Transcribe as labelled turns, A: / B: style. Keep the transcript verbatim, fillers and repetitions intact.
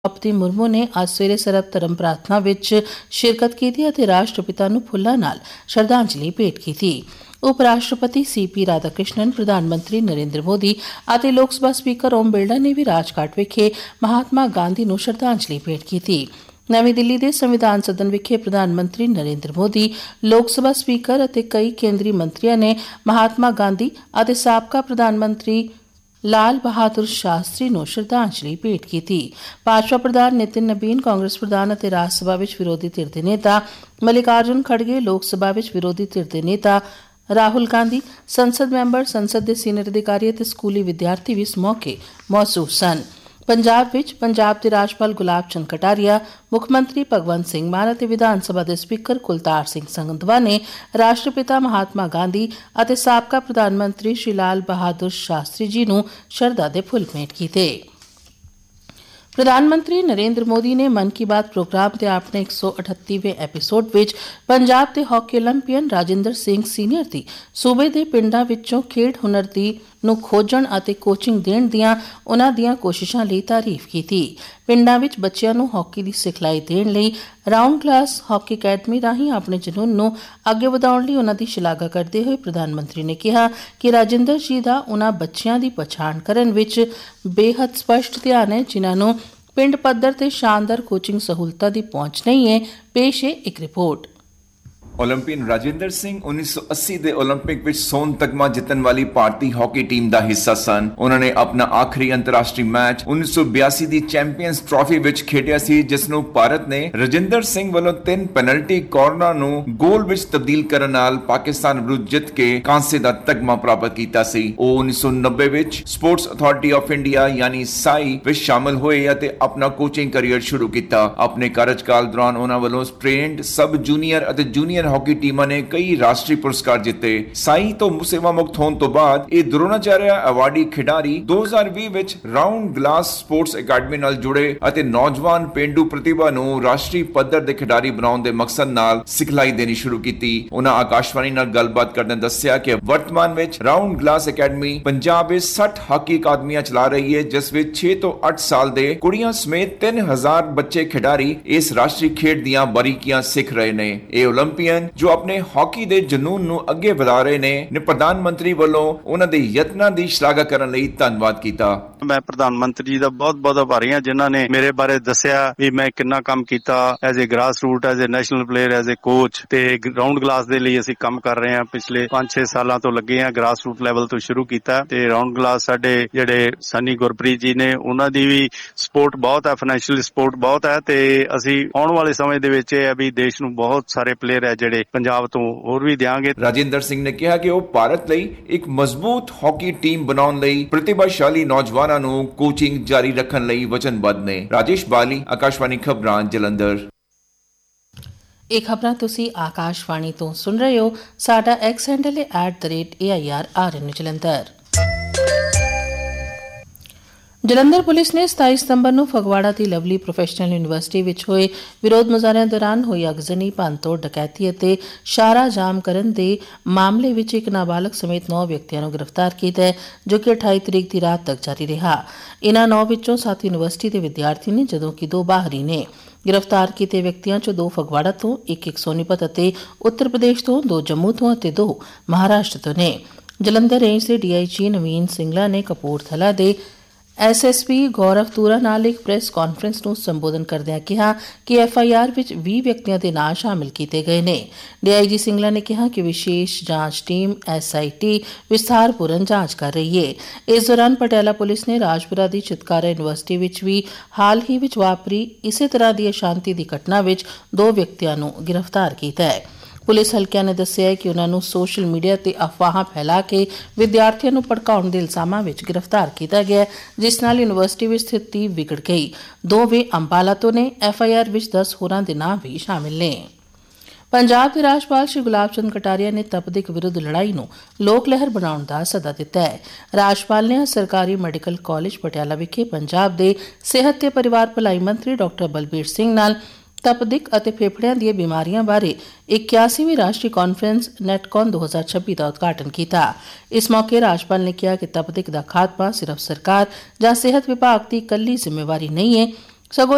A: द्रौपदी मुर्मू ने अज सवेरे सरब धर्म प्रार्थना विच शिरकत की ते राष्ट्रपिता नूं फुल्लां नाल श्रद्धांजलि भेंट की। उप राष्ट्रपति सी पी राधाकृष्णन, प्रधानमंत्री नरेंद्र मोदी ਅਤੇ लोक सभा स्पीकर ओम बिरला ने भी राजघाट विखे महात्मा गांधी नूं श्रद्धांजलि भेंट की। नवी दिल्ली के संविधान सदन विखे प्रधानमंत्री नरेंद्र मोदी, लोक सभा स्पीकर और कई केंद्रीय मंत्रियों ने महात्मा गांधी और साबका प्रधानमंत्री लाल बहादुर शास्त्री नूं श्रद्धांजलि भेंट की। भाजपा प्रधान नितिन नबीन, कांग्रेस प्रधान और राज सभा विच विरोधी धिर दे नेता मल्लिकार्जुन खड़गे, लोक सभा विच विरोधी धिर दे नेता राहुल गांधी, संसद मैंबर, संसद के सीनियर अधिकारी और स्कूली विद्यार्थी भी इस मौके मौजूद सन। पंजाब विच पंजाब के राज्यपाल गुलाब चंद कटारिया, मुख्यमंत्री भगवंत सिंह मान और विधान सभा के स्पीकर कुलतार सिंह संधवा ने राष्ट्रपिता महात्मा गांधी और साबका प्रधानमंत्री श्री लाल बहादुर शास्त्री जी नूं शरधा दे फुल भेंट कीते। प्रधानमंत्री नरेंद्र मोदी ने मन की बात प्रोग्राम के अपने एक सौ अठत्तीवें एपीसोड विच पंजाब के हॉकी ओलंपीयन राजिंदर सिंह सीनियर की सूबे के पिंडां विचों खेड हुनर दी नूं खोजण अते कोचिंग देण दियां उन्हां दियां कोशिशां लई तारीफ कीती। पिंडां विच बच्चिआं नूं हॉकी दी सिखलाई देण लई राउंड क्लास हॉकी अकैडमी राहीं अपने जनून नूं अगे वधाउण लई उन्हां दी शलाघा करदे होए प्रधानमंत्री ने कहा कि राजिंदर जी दा उन्हां बच्चिआं दी पछाण करन विच बेहद स्पष्ट ध्यान है जिन्हां नूं पिंड पद्धर ते शानदार कोचिंग सहूलतां दी पहुंच नहीं है। पेश है एक रिपोर्ट।
B: ओलंपीयन राजिंदर सिंह उन्नीस सौ अस्सी ਦੇ ओलंपिक ਵਿੱਚ ਸੋਨ ਤਗਮਾ ਜਿੱਤਣ ਵਾਲੀ ਭਾਰਤੀ ਹਾਕੀ ਟੀਮ ਦਾ ਹਿੱਸਾ ਸਨ। ਉਹਨਾਂ ਨੇ ਆਪਣਾ ਆਖਰੀ ਅੰਤਰਰਾਸ਼ਟਰੀ ਮੈਚ ਉन्नीस सौ बयासी ਦੀ ਚੈਂਪੀਅਨਸ ਟਰਾਫੀ ਵਿੱਚ ਖੇਡਿਆ ਸੀ, ਜਿਸ ਨੂੰ ਭਾਰਤ ਨੇ ਰਾਜਿੰਦਰ ਸਿੰਘ ਵੱਲੋਂ ਤਿੰਨ ਪੈਨਲਟੀ ਕਾਰਨਰਾਂ ਨੂੰ ਗੋਲ ਵਿੱਚ ਤਬਦੀਲ ਕਰਨ ਨਾਲ ਪਾਕਿਸਤਾਨ ਵਿਰੁੱਧ ਜਿੱਤ ਕੇ ਕਾਂਸੇ ਦਾ ਤਗਮਾ ਪ੍ਰਾਪਤ ਕੀਤਾ ਸੀ। ਉਹ उन्नीस सौ नब्बे ਵਿੱਚ ਸਪੋਰਟਸ ਅਥਾਰਟੀ ਆਫ ਇੰਡੀਆ ਯਾਨੀ ਸਾਈ ਵਿੱਚ ਸ਼ਾਮਲ ਹੋਏ ਅਤੇ ਆਪਣਾ ਕੋਚਿੰਗ ਕੈਰੀਅਰ ਸ਼ੁਰੂ ਕੀਤਾ। ਆਪਣੇ ਕਾਰਜਕਾਲ ਦੌਰਾਨ ਉਹਨਾਂ ਵੱਲੋਂ ਟ੍ਰੇਨਡ ਸਬ ਜੂਨੀਅਰ ਅਤੇ ਜੂਨੀਅਰ हॉकी टीमां ने कई राष्ट्रीय पुरस्कार जीते। साई तो सेवा मुक्त होने तो बाद ये द्रोणाचार्य अवार्डी खिडारी दो हज़ार बीस विच राउंड ग्लास स्पोर्ट्स अकादमी नाल जुड़े ਅਤੇ नौजवान पेंडू प्रतिभा ਨੂੰ राष्ट्रीय पद्धर ਦੇ खिडारी ਬਣਾਉਣ ਦੇ ਮਕਸਦ ਨਾਲ ਸਿਖਲਾਈ ਦੇਣੀ ਸ਼ੁਰੂ ਕੀਤੀ। ਉਹਨਾਂ ਆਕਾਸ਼ਵਾਣੀ ਨਾਲ ਗੱਲਬਾਤ ਕਰਦਿਆਂ ਦੱਸਿਆ ਕਿ ਵਰਤਮਾਨ ਵਿੱਚ ਰਾउंड ग्लास ਅਕੈਡਮੀ ਪੰਜਾਬ ਵਿੱਚ साठ ਹਾਕੀ ਅਕਾਦਮੀਆਂ ਚਲਾ ਰਹੀ ਹੈ, ਜਿਸ ਵਿੱਚ छह ਤੋਂ ਅੱਠ ਸਾਲ ਦੇ ਕੁੜੀਆਂ ਸਮੇਤ तीन हज़ार ਬੱਚੇ ਖਿਡਾਰੀ ਇਸ ਰਾਸ਼ਟਰੀ ਖੇਡ ਦੀਆਂ ਬਾਰੀਕੀਆਂ ਸਿੱਖ ਰਹੇ ਨੇ। ਇਹ 올림픽 ਜੋ ਆਪਣੇ ਹਾਕੀ ਦੇ ਜਨੂਨ ਨੂੰ ਅੱਗੇ ਵਧਾ ਰਹੇ ਨੇ ਨੇ ਪ੍ਰਧਾਨ ਮੰਤਰੀ ਵੱਲੋਂ ਉਹਨਾਂ ਦੇ ਯਤਨਾਂ ਦੀ ਸ਼ਲਾਘਾ ਕਰਨ ਲਈ ਧੰਨਵਾਦ ਕੀਤਾ।
C: ਮੈਂ ਪ੍ਰਧਾਨ ਮੰਤਰੀ ਜੀ ਦਾ ਬਹੁਤ ਬਹੁਤ ਆਭਾਰੀ ਹਾਂ ਜਿਨ੍ਹਾਂ ਨੇ ਮੇਰੇ ਬਾਰੇ ਦੱਸਿਆ ਵੀ ਮੈਂ ਕਿੰਨਾ ਕੰਮ ਕੀਤਾ as a grass root, as a national player, as a coach ਤੇ ਰਾਉਂਡ ਗਲਾਸ ਦੇ ਲਈ ਅਸੀਂ ਕੰਮ ਕਰ ਰਹੇ ਹਾਂ। ਪਿਛਲੇ ਪੰਜ ਛੇ ਸਾਲਾਂ ਤੋਂ ਲੱਗੇ ਹਾਂ, ਗ੍ਰਾਸ ਰੂਟ ਲੈਵਲ ਤੋਂ ਸ਼ੁਰੂ ਕੀਤਾ ਤੇ ਰਾਉਂਡ ਗਲਾਸ ਸਾਡੇ ਜਿਹੜੇ ਸਨੀ ਗੁਰਪ੍ਰੀਤ ਜੀ ਨੇ ਉਹਨਾਂ ਦੀ ਵੀ ਸਪੋਰਟ ਬਹੁਤ ਹੈ, ਫਾਈਨੈਂਸ਼ੀਅਲ ਸਪੋਰਟ ਬਹੁਤ ਹੈ ਤੇ ਅਸੀਂ ਆਉਣ ਵਾਲੇ ਸਮੇਂ ਦੇ ਵਿੱਚ ਇਹ ਹੈ ਵੀ ਦੇਸ਼ ਨੂੰ ਬਹੁਤ ਸਾਰੇ ਪਲੇਅਰ ਹੈ ਜਿਹੜੇ ਪੰਜਾਬ ਤੋਂ ਹੋਰ ਵੀ ਦਿਆਂਗੇ।
B: ਰਾਜਿੰਦਰ ਸਿੰਘ ਨੇ ਕਿਹਾ ਕਿ ਉਹ ਭਾਰਤ ਲਈ ਇੱਕ ਮਜ਼ਬੂਤ ਹਾਕੀ ਟੀਮ ਬਣਾਉਣ ਲਈ ਪ੍ਰਤਿਭਾਸ਼ਾਲੀ ਨੌਜਵਾਨਾਂ ਨੂੰ ਕੋਚਿੰਗ ਜਾਰੀ ਰੱਖਣ ਲਈ ਵਚਨਬੱਧ ਨੇ। ਰਾਜੇਸ਼ ਬਾਲੀ, ਆਕਾਸ਼ਵਾਣੀ ਖਬਰਾਂ, ਜਲੰਧਰ।
A: ਇਹ ਖਬਰਾਂ ਤੁਸੀਂ ਆਕਾਸ਼ਵਾਣੀ ਤੋਂ ਸੁਣ ਰਹੇ ਹੋ। ਸਾਡਾ ਐਕਸ ਹੈਂਡਲ ਹੈ at the rate A I R R N Jalandhar. Jalandhar police ਨੇ ਸਤਾਈ ਸਤੰਬਰ ਨੂੰ ਫਗਵਾੜਾ ਦੀ ਲਵਲੀ ਪ੍ਰੋਫੈਸ਼ਨਲ ਯੂਨੀਵਰਸਿਟੀ ਵਿੱਚ ਹੋਏ ਵਿਰੋਧ ਮੁਜ਼ਾਹਰਿਆਂ ਦੌਰਾਨ ਹੋਈ ਅਗਜ਼ਨੀ, ਭੰਨਤੋੜ, ਡਕੈਤੀ ਅਤੇ ਸ਼ਾਹਰਾਹ ਜਾਮ ਕਰਨ ਦੇ ਮਾਮਲੇ ਵਿੱਚ ਇੱਕ ਨਾਬਾਲਗ ਸਮੇਤ ਨੌ ਵਿਅਕਤੀਆਂ ਨੂੰ ਗ੍ਰਿਫਤਾਰ ਕੀਤਾ ਹੈ, ਜੋ ਕਿ ਅਠਾਈ ਤਰੀਕ ਦੀ ਰਾਤ ਤੱਕ ਜਾਰੀ ਰਿਹਾ। ਇਨ੍ਹਾਂ ਨੌ ਵਿੱਚੋਂ ਸੱਤ ਯੂਨੀਵਰਸਿਟੀ ਦੇ ਵਿਦਿਆਰਥੀ ਨੇ, ਜਦੋਂ ਕਿ ਦੋ ਬਾਹਰੀ ਨੇ। ਗ੍ਰਿਫਤਾਰ ਕੀਤੇ ਵਿਅਕਤੀਆਂ ਚੋਂ ਦੋ ਫਗਵਾੜਾ ਤੋਂ, ਇੱਕ ਇੱਕ ਸੋਨੀਪਤ ਅਤੇ ਉੱਤਰ ਪ੍ਰਦੇਸ਼ ਤੋਂ, ਦੋ ਜੰਮੂ ਤੋਂ ਅਤੇ ਦੋ ਮਹਾਰਾਸ਼ਟਰ ਤੋਂ ਨੇ। ਜਲੰਧਰ ਰੇਂਜ ਦੇ ਡੀ ਆਈ ਜੀ ਨਵੀਨ ਸਿੰਗਲਾ ਨੇ ਕਪੂਰਥਲਾ ਦੇ ਐਸ ਐਸ ਪੀ ਗੌਰਵ ਤੂਰਾ ਨਾਲ ਇੱਕ ਪ੍ਰੈਸ ਕਾਨਫਰੰਸ ਨੂੰ ਸੰਬੋਧਨ ਕਰਦਿਆਂ ਕਿਹਾ ਕਿ ਐਫ ਆਈ ਆਰ ਵਿੱਚ ਵੀਹ ਵਿਅਕਤੀਆਂ ਦੇ ਨਾਂ ਸ਼ਾਮਿਲ ਕੀਤੇ ਗਏ ਨੇ। ਡੀ ਆਈ ਜੀ ਸਿੰਗਲਾ ਨੇ ਕਿਹਾ ਕਿ ਵਿਸ਼ੇਸ਼ ਜਾਂਚ ਟੀਮ ਐਸ ਆਈ ਟੀ ਵਿਸਥਾਰਪੂਰਨ ਜਾਂਚ ਕਰ ਰਹੀ ਹੈ। ਇਸ ਦੌਰਾਨ ਪਟਿਆਲਾ ਪੁਲਿਸ ਨੇ ਰਾਜਪੁਰਾ ਦੀ ਚਿਤਕਾਰਾ ਯੂਨੀਵਰਸਿਟੀ ਵਿੱਚ ਵੀ ਹਾਲ ਹੀ ਵਿੱਚ ਵਾਪਰੀ ਇਸੇ ਤਰ੍ਹਾਂ ਦੀ ਅਸ਼ਾਂਤੀ ਦੀ ਘਟਨਾ ਵਿੱਚ ਦੋ ਵਿਅਕਤੀਆਂ ਨੂੰ ਗ੍ਰਿਫਤਾਰ ਕੀਤਾ ਹੈ। ਪੁਲਿਸ ਹਲਕਿਆਂ ਨੇ ਦੱਸਿਆ ਕਿ ਉਨ੍ਹਾਂ ਨੂੰ ਸੋਸ਼ਲ ਮੀਡੀਆ ਤੇ ਅਫਵਾਹਾਂ ਫੈਲਾ ਕੇ ਵਿਦਿਆਰਥੀਆਂ ਨੂੰ ਭੜਕਾਉਣ ਦੇ ਇਲਜ਼ਾਮਾਂ ਵਿੱਚ ਗ੍ਰਿਫਤਾਰ ਕੀਤਾ ਗਿਆ, ਜਿਸ ਨਾਲ ਯੂਨੀਵਰਸਿਟੀ ਵਿੱਚ ਸਥਿਤੀ ਵਿਗੜ ਗਈ। ਦੋਵੇਂ ਅੰਬਾਲਾ ਤੋਂ ਨੇ। ਐਫ ਆਈ ਆਰ ਵਿੱਚ ਦਸ ਹੋਰਾਂ ਦੇ ਨਾਂ ਵੀ ਸ਼ਾਮਿਲ ਨੇ। ਪੰਜਾਬ ਦੇ ਰਾਜਪਾਲ ਸ਼੍ਰੀ ਗੁਲਾਬ ਚੰਦ ਕਟਾਰੀਆ ਨੇ ਤਪਦਿਕ ਵਿਰੁੱਧ ਲੜਾਈ ਨੂੰ ਲੋਕ ਲਹਿਰ ਬਣਾਉਣ ਦਾ ਸੱਦਾ ਦਿੱਤਾ ਹੈ। ਰਾਜਪਾਲ ਨੇ ਸਰਕਾਰੀ ਮੈਡੀਕਲ ਕਾਲਜ ਪਟਿਆਲਾ ਵਿਖੇ ਪੰਜਾਬ ਦੇ ਸਿਹਤ ਤੇ ਪਰਿਵਾਰ ਭਲਾਈ ਮੰਤਰੀ ਡਾਕਟਰ ਬਲਬੀਰ ਸਿੰਘ ਨਾਲ ਤਪਦਿਕ ਅਤੇ ਫੇਫੜਿਆਂ ਦੀਆਂ ਬਿਮਾਰੀਆਂ ਬਾਰੇ ਇਕਿਆਸੀਵੀਂ ਰਾਸ਼ਟਰੀ ਕਾਨਫਰੰਸ ਨੈਟਕੌਨ ਦੋ ਹਜ਼ਾਰ ਛੱਬੀ ਦਾ ਉਦਘਾਟਨ ਕੀਤਾ। ਇਸ ਮੌਕੇ ਰਾਜਪਾਲ ਨੇ ਕਿਹਾ ਕਿ ਤਪਦਿਕ ਦਾ ਖਾਤਮਾ ਸਿਰਫ ਸਰਕਾਰ ਜਾਂ ਸਿਹਤ ਵਿਭਾਗ ਦੀ ਇਕੱਲੀ ਜ਼ਿੰਮੇਵਾਰੀ ਨਹੀਂ ਹੈ, ਸਗੋਂ